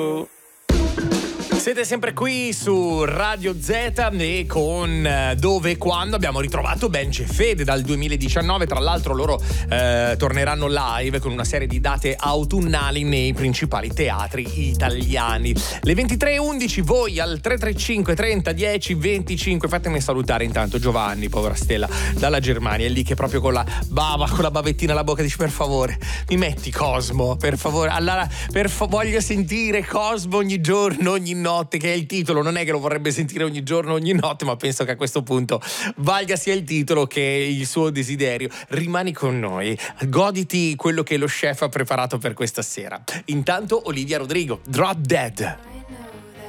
Siete sempre qui su Radio Z e con Dove e Quando abbiamo ritrovato Benji e Fede dal 2019. Tra l'altro loro torneranno live con una serie di date autunnali nei principali teatri italiani. Le 23:11, voi al 335 30 10 25. Fatemi salutare intanto Giovanni, povera stella, dalla Germania, è lì che proprio con la bavettina alla bocca dice: per favore mi metti Cosmo, per favore. Allora voglio sentire Cosmo ogni giorno, ogni notte, che è il titolo. Non è che lo vorrebbe sentire ogni giorno, ogni notte, ma penso che a questo punto valga sia il titolo che il suo desiderio. Rimani con noi, goditi quello che lo chef ha preparato per questa sera. Intanto Olivia Rodrigo, Drop Dead.